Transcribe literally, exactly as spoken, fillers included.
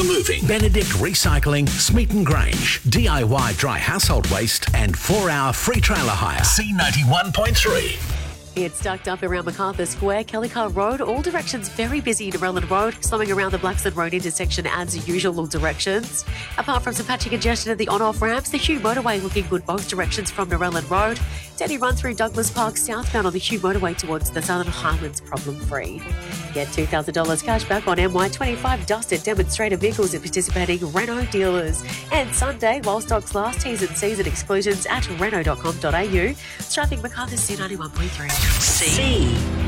Moving. Benedict Recycling, Smeaton Grange. D I Y dry household waste and four-hour free trailer hire. C ninety-one point three. It's stacked up around MacArthur Square, Kellycar Road, all directions very busy to Relland Road. Slowing around the Blackstone Road intersection adds usual directions. Apart from some patchy congestion at the on-off ramps, the Hugh Motorway looking good both directions from Narellan Road. Steady run through Douglas Park southbound on the Hugh Motorway towards the Southern Highlands problem-free. Get two thousand dollars cash back on M Y twenty-five dusted demonstrator vehicles at participating Renault dealers. And Sunday, while stocks last, T's and C's and exclusions at renault dot com dot a u. Traffic MacArthur C ninety-one point three. C